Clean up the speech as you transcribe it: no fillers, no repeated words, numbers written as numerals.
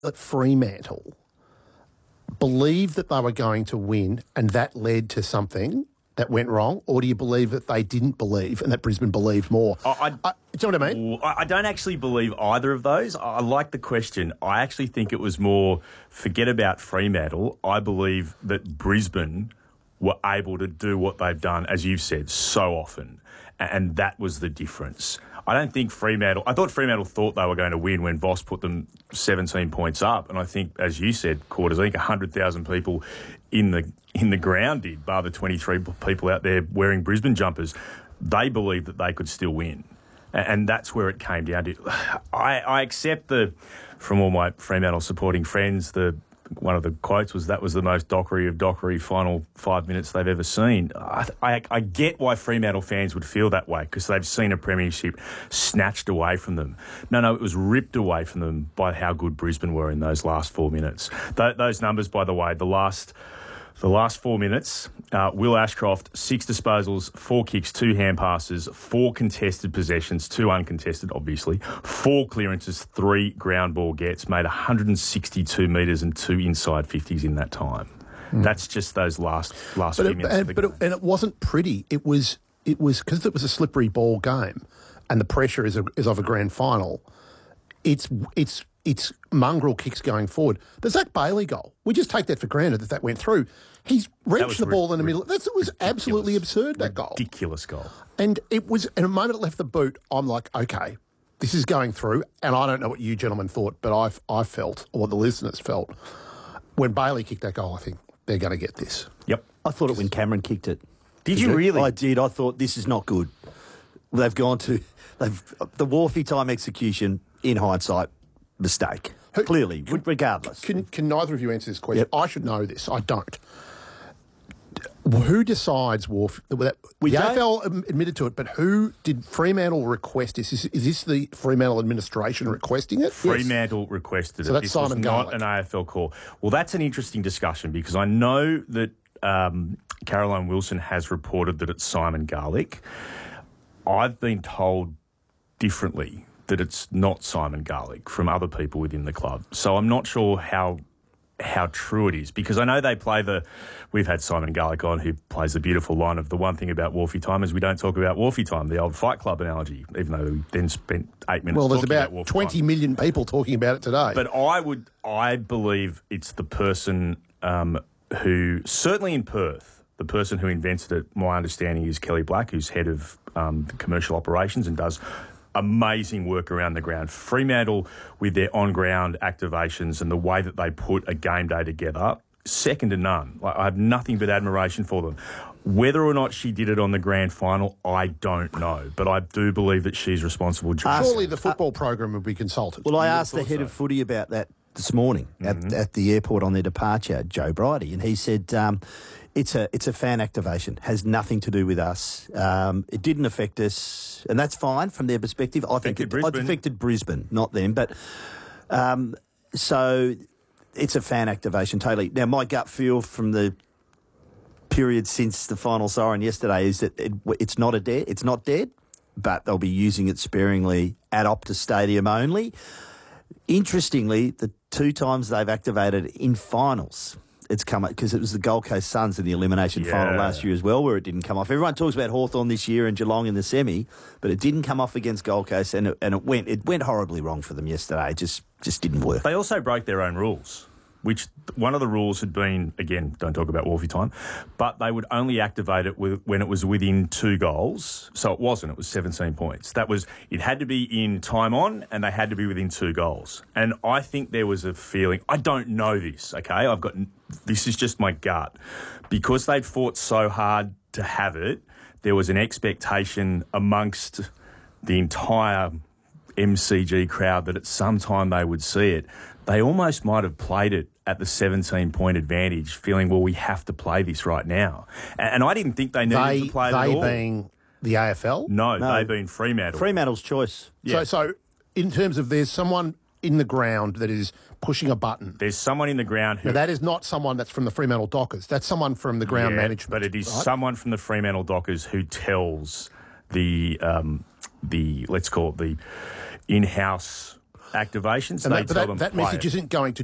that Fremantle believed that they were going to win and that led to something that went wrong, or do you believe that they didn't believe and that Brisbane believed more? Do you know what I mean? I don't actually believe either of those. I like the question. I actually think it was more, forget about Fremantle. I believe that Brisbane were able to do what they've done, as you've said, so often. And that was the difference. I don't think Fremantle... I thought Fremantle thought they were going to win when Voss put them 17 points up. And I think, as you said, Quarters, I think 100,000 people in the ground did, bar the 23 people out there wearing Brisbane jumpers. They believed that they could still win. And that's where it came down to. I accept from all my Fremantle supporting friends, one of the quotes was that was the most Dockery of Dockery final 5 minutes they've ever seen. I get why Fremantle fans would feel that way because they've seen a premiership snatched away from them. No, it was ripped away from them by how good Brisbane were in those last 4 minutes. Those numbers, by the way, the last 4 minutes, Will Ashcroft, 6 disposals, 4 kicks, 2 hand passes, 4 contested possessions, 2 uncontested, obviously, 4 clearances, 3 ground ball gets, made 162 metres and 2 inside 50s in that time. That's just those last few minutes. And it wasn't pretty. It was because it was a slippery ball game and the pressure is of a grand final. It's mongrel kicks going forward. The Zach Bailey goal, we just take that for granted that went through. He's wrenched the ball in the middle. That was absolutely absurd, that goal. Ridiculous goal. And it was, in a moment it left the boot, I'm like, okay, this is going through. And I don't know what you gentlemen thought, but I felt, or what the listeners felt, when Bailey kicked that goal, I think they're going to get this. Yep. I thought it when Cameron kicked it. Did you really? I did. I thought this is not good. They've gone to the Wharfie time execution, in hindsight, mistake. Clearly, regardless. Can neither of you answer this question? Yep. I should know this. I don't. Who decides Wharf? The AFL admitted to it, but who did Fremantle request this? Is this the Fremantle administration requesting it? Fremantle requested it. So that's this Simon was Garlick. not an AFL call. Well, that's an interesting discussion because I know that Caroline Wilson has reported that it's Simon Garlick. I've been told differently that it's not Simon Garlick from other people within the club. So I'm not sure how true it is because I know they play we've had Simon Garlick on who plays the beautiful line of the one thing about Wharfie time is we don't talk about Wharfie time, the old Fight Club analogy, even though we then spent 8 minutes there's talking about Wharfie 20 time. million people talking about it today. But I believe it's the person who, certainly in Perth, the person who invented it, my understanding is Kelly Black, who's head of commercial operations and does amazing work around the ground. Fremantle, with their on-ground activations and the way that they put a game day together, second to none. I have nothing but admiration for them. Whether or not she did it on the grand final, I don't know. But I do believe that she's responsible. Surely the football program would be consulted. Well, I asked the head of footy about that this morning at the airport on their departure, Joe Bridie, and he said it's a fan activation, has nothing to do with us. It didn't affect us, and that's fine from their perspective. I think it affected Brisbane, not them. But so it's a fan activation, totally. Now, my gut feel from the period since the final siren yesterday is that it's not dead, but they'll be using it sparingly at Optus Stadium only. Interestingly, the 2 times they've activated in finals, it's come up because it was the Gold Coast Suns in the elimination final last year as well, where it didn't come off. Everyone talks about Hawthorn this year and Geelong in the semi, but it didn't come off against Gold Coast, and it went horribly wrong for them yesterday. It just didn't work. They also broke their own rules, which one of the rules had been, again, don't talk about Wharfie time, but they would only activate it when it was within 2 goals. So it wasn't. It was 17 points. It had to be in time on, and they had to be within 2 goals. And I think there was a feeling, I don't know this, okay? This is just my gut. Because they'd fought so hard to have it, there was an expectation amongst the entire MCG crowd that at some time they would see it. They almost might have played it at the 17-point advantage, feeling, well, we have to play this right now. And I didn't think they needed to play it at all. They being the AFL? No, they being Fremantle. Fremantle's choice. Yeah. So in terms of there's someone in the ground that is pushing a button. There's someone in the ground who... Now, that is not someone that's from the Fremantle Dockers. That's someone from the ground management. But it is someone from the Fremantle Dockers who tells the let's call it the in-house activations. And They that, but tell that, them that play message it. isn't going to